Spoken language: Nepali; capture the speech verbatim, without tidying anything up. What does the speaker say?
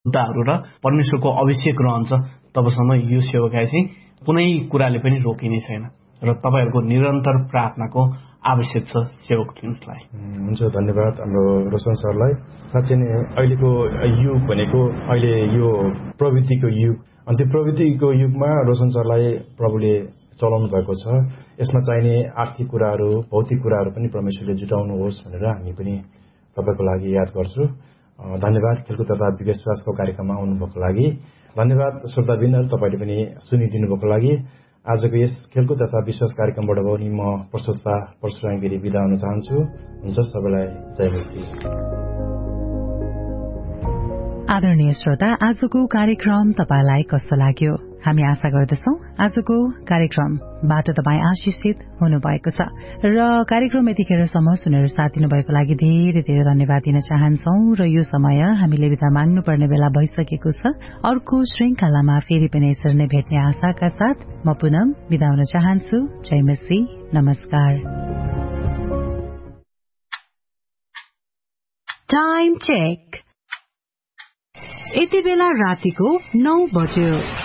मुद्दाहरू र परमेश्वरको अभिषेक रहन्छ तबसम्म यो सेवकाई चाहिँ कुनै कुराले पनि रोकिने छैन र तपाईहरुको निरन्तर प्रार्थनाको आवश्यक छ सेवक टिम्सलाई। हुन्छ, धन्यवाद हाम्रो रोशन सरलाई। साँच्चै नै अहिलेको युग भनेको अहिले यो प्रविधिको युग, अनि त्यो प्रविधिको युगमा रोशन सरलाई प्रभुले चलाउनु भएको छ। यसमा चाहिने आर्थिक कुराहरू, भौतिक कुराहरू पनि परमेश्वरले जुटाउनुहोस् भनेर हामी पनि तपाईको लागि याद गर्छु। धन्यवाद खेलकुद तथा विश्वासको कार्यक्रममा आउनुभएको लागि। धन्यवाद श्रोताबिन्दुहरू, तपाईले पनि सुनिदिनु भएको लागि। आजको यस खेलकुद तथा विश्वास कार्यक्रमबाट पनि म प्रस्तुतता परशुराम गिरी बिदा हुन चाहन्छु। हुन्छ, सबैलाई जय मसीह। आदरणीय श्रोता, आजको कार्यक्रम तपाईलाई कस्तो लाग्यो? हामी आशा गर्दछौं आजको कार्यक्रमबाट तपाईँ आशिषित हुनुभएको छ र कार्यक्रम यतिखेरसम्म सुनेर साथ दिनुभएको लागि धेरै धेरै धन्यवाद दिन चाहन्छौं र यो समय हामीले बिदा माग्नुपर्ने बेला भइसकेको छ। अर्को श्रृंखलामा फेरि पनि यसरी नै भेट्ने आशाका साथ म पुनः बिदा हुन चाहन्छु। जय मसीह, नमस्कार। Time check. यति बेला रातिको नौ बज्यो।